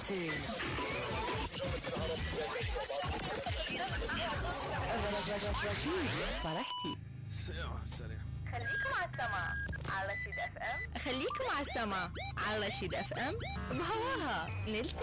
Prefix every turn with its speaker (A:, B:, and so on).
A: رشيد فرحتي.
B: خليكم على السمع على رشيد اف ام.
A: خليكم على السمع على رشيد اف ام. بهواها نلتقي.